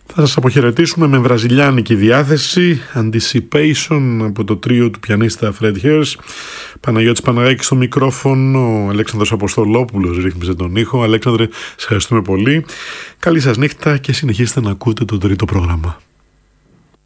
Θα σας αποχαιρετήσουμε με βραζιλιάνικη διάθεση, Anticipation από το τρίο του πιανίστα Fred Hers. Παναγιώτης Παναγάκης στο μικρόφωνο, ο Αλέξανδρος Αποστολόπουλος ρύθμιζε τον ήχο. Αλέξανδρε, σας ευχαριστούμε πολύ. Καλή σας νύχτα και συνεχίστε να ακούτε το τρίτο πρόγραμμα.